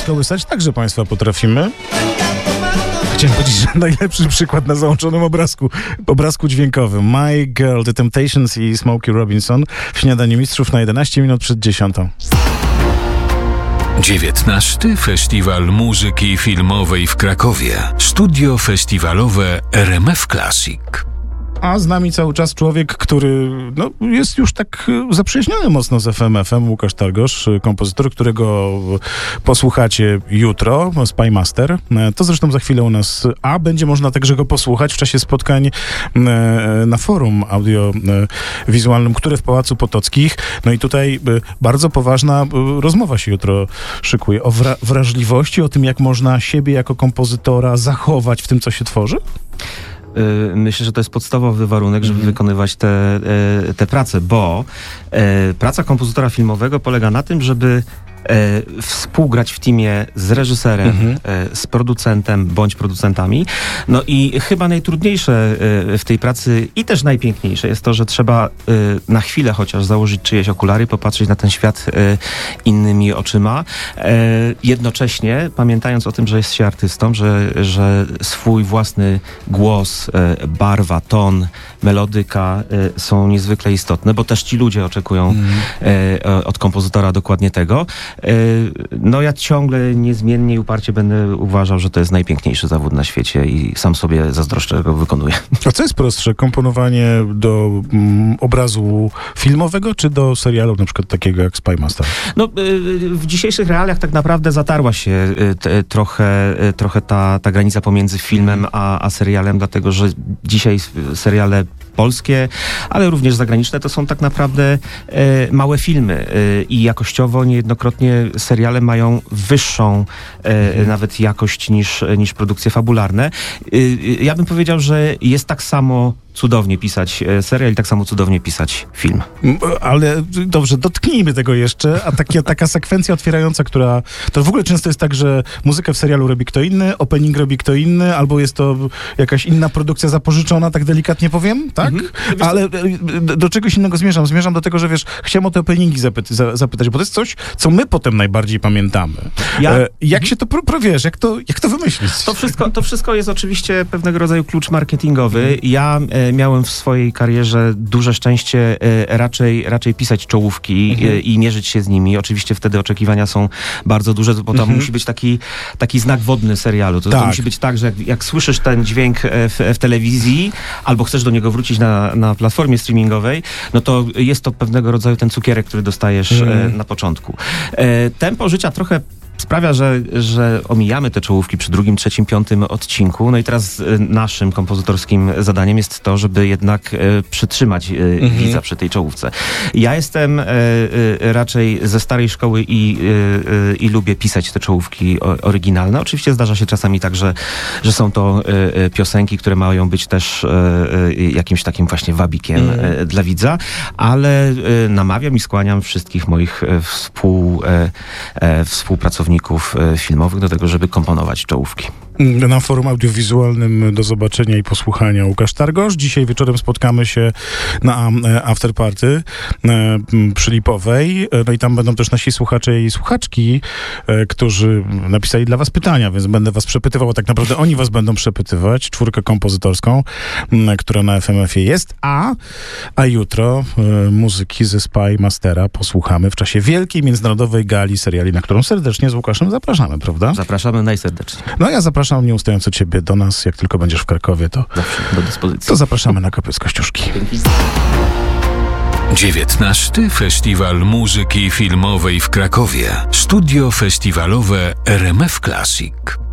skołysać także państwa potrafimy. Chciałem powiedzieć, że najlepszy przykład na załączonym obrazku dźwiękowym. My Girl, The Temptations i Smokey Robinson w Śniadaniu Mistrzów na 11 minut przed 10. 19. Festiwal Muzyki Filmowej w Krakowie. Studio festiwalowe RMF Classic. A z nami cały czas człowiek, który jest już tak zaprzyjaźniony mocno z FMF-em, Łukasz Targosz, kompozytor, którego posłuchacie jutro, Spymaster. To zresztą za chwilę u nas, będzie można także go posłuchać w czasie spotkań na forum audiowizualnym, które w Pałacu Potockich. No i tutaj bardzo poważna rozmowa się jutro szykuje o wrażliwości, o tym, jak można siebie jako kompozytora zachować w tym, co się tworzy. Myślę, że to jest podstawowy warunek, żeby wykonywać te prace, bo praca kompozytora filmowego polega na tym, żeby współgrać w teamie z reżyserem, z producentem bądź producentami. No i chyba najtrudniejsze w tej pracy i też najpiękniejsze jest to, że trzeba na chwilę chociaż założyć czyjeś okulary, popatrzeć na ten świat innymi oczyma. Jednocześnie pamiętając o tym, że jest się artystą, że swój własny głos, barwa, ton, melodyka są niezwykle istotne, bo też ci ludzie oczekują od kompozytora dokładnie tego. No ja ciągle niezmiennie i uparcie będę uważał, że to jest najpiękniejszy zawód na świecie i sam sobie zazdroszczę, że go wykonuję. A co jest prostsze? Komponowanie do obrazu filmowego, czy do serialu na przykład takiego jak Spymaster? No w dzisiejszych realiach tak naprawdę zatarła się trochę ta granica pomiędzy filmem a serialem, dlatego że dzisiaj seriale polskie, ale również zagraniczne to są tak naprawdę małe filmy i jakościowo niejednokrotnie seriale mają wyższą nawet jakość niż produkcje fabularne. Ja bym powiedział, że jest tak samo cudownie pisać serial i tak samo cudownie pisać film. Ale dobrze, dotknijmy tego jeszcze, a taka sekwencja otwierająca, która... To w ogóle często jest tak, że muzykę w serialu robi kto inny, opening robi kto inny, albo jest to jakaś inna produkcja zapożyczona, tak delikatnie powiem, tak? Ale do czegoś innego zmierzam. Zmierzam do tego, że wiesz, chciałem o te openingi zapytać, bo to jest coś, co my potem najbardziej pamiętamy. Jak się to wiesz, jak to wymyślić? To wszystko jest oczywiście pewnego rodzaju klucz marketingowy. Ja miałem w swojej karierze duże szczęście raczej pisać czołówki i mierzyć się z nimi. Oczywiście wtedy oczekiwania są bardzo duże, bo tam musi być taki znak wodny serialu. To musi być tak, że jak słyszysz ten dźwięk w telewizji albo chcesz do niego wrócić na platformie streamingowej, no to jest to pewnego rodzaju ten cukierek, który dostajesz na początku. Tempo życia trochę sprawia, że omijamy te czołówki przy drugim, trzecim, piątym odcinku. No i teraz naszym kompozytorskim zadaniem jest to, żeby jednak przytrzymać widza przy tej czołówce. Ja jestem raczej ze starej szkoły i lubię pisać te czołówki oryginalne. Oczywiście zdarza się czasami tak, że są to piosenki, które mają być też jakimś takim właśnie wabikiem dla widza, ale namawiam i skłaniam wszystkich moich współpracowników filmowych do tego, żeby komponować czołówki. Na forum audiowizualnym do zobaczenia i posłuchania Łukasz Targosz. Dzisiaj wieczorem spotkamy się na afterparty przy Lipowej. No i tam będą też nasi słuchacze i słuchaczki, którzy napisali dla was pytania, więc będę was przepytywał, a tak naprawdę oni was będą przepytywać. Czwórkę kompozytorską, która na FMF-ie jest, a jutro muzyki ze Spymastera posłuchamy w czasie wielkiej międzynarodowej gali seriali, na którą serdecznie z Łukaszem zapraszamy, prawda? Zapraszamy najserdeczniej. No ja zapraszam nieustająco ciebie do nas. Jak tylko będziesz w Krakowie, to do dyspozycji. To zapraszamy na Kopiec Kościuszki. 19. Festiwal Muzyki Filmowej w Krakowie. Studio festiwalowe RMF Classic.